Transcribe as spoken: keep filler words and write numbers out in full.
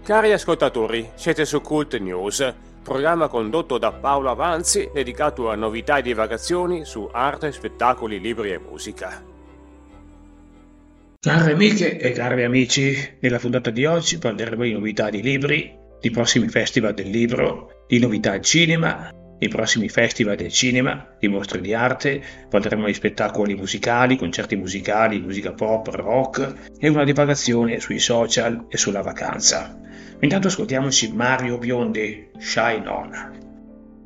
Cari ascoltatori, siete su Cult News, programma condotto da Paolo Avanzi dedicato a novità e divagazioni su arte, spettacoli, libri e musica. Care amiche e cari amici, nella puntata di oggi parleremo di novità di libri, di prossimi festival del libro, di novità al cinema, di prossimi festival del cinema, di mostre di arte, parleremo di spettacoli musicali, concerti musicali, musica pop, rock e una divagazione sui social e sulla vacanza. Intanto ascoltiamoci Mario Biondi, Shine On.